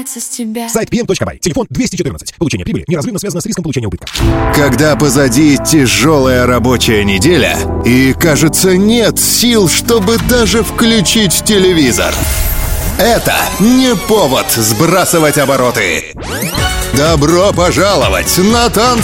начинается с тебя. Сайт pm.by. Телефон 214. Получение прибыли неразрывно связано с риском получения убытка. Когда позади тяжелая рабочая неделя и, кажется, нет сил, чтобы даже включить телевизор. Это не повод сбрасывать обороты. Добро пожаловать на танцы